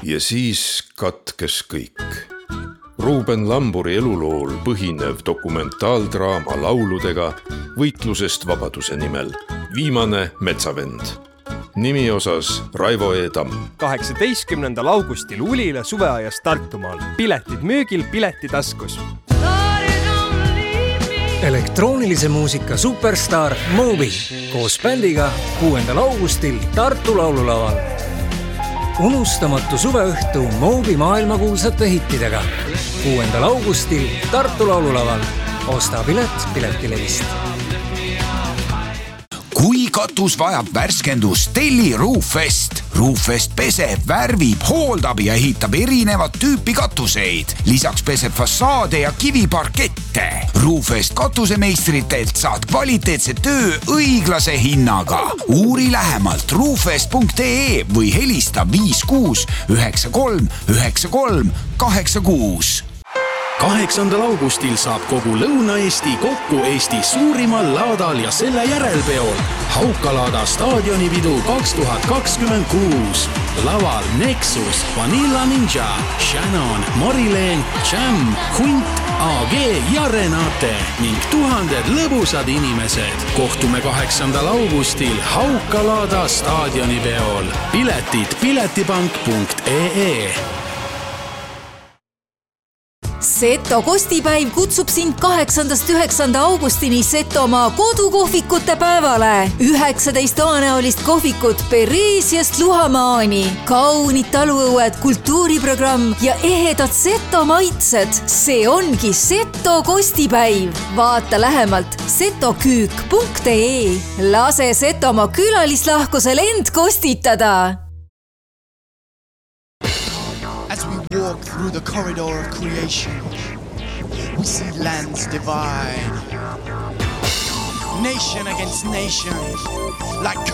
ja siis katkes kõik. Ruuben Lamburi elulool põhinev dokumentaaldraama lauludega võitlusest vabaduse nimel. Viimane metsavend. Nimi osas Raivo E. Tamm. 18. augustil Ulila suveajas Tartumaal. Piletid müügil, piletitaskus. Elektroonilise muusika superstar Moby koos bändiga 6. augustil Tartu laululaval. Unustamatu suveõhtu Moby maailmakuulsate hittidega 6. augustil Tartu laululaval. Osta pilet Piletilevist. Kui katus vajab värskendust, telli Roofest. Roofest peseb, värvib, hooldab ja ehitab erinevat tüüpi katuseid. Lisaks peseb fassaade ja kiviparkette. Roofest katusemeistritelt saad kvaliteetse töö õiglase hinnaga. Uuri lähemalt roofest.ee või helista 56 93 93 86. 8. augustil saab kogu Lõuna-Eesti kokku Eesti suurimal laadal ja selle järelpeol. Haukalaada staadionipidu 2026. Laval Nexus, Vanilla Ninja, Shannon, Marilyn, Jam, Hunt, AG ja Renate ning tuhanded lõbusad inimesed. Kohtume 8. augustil Haukalaada staadionipeol. Piletid piletipank.ee. Seto kostipäiv kutsub sind 8.–9. augustini Setomaa kodukohvikute päevale. 19 toanäolist kohvikut Pereesiast Luhamaani. Kaunid taluõued, kultuuriprogramm ja ehedad Seto maitsed. See ongi Seto kostipäiv. Vaata lähemalt setoküük.ee. Lase Setomaa külalislahkusel end kostitada. As we walk through the corridor of creation, we see lands divide, nation against nation, like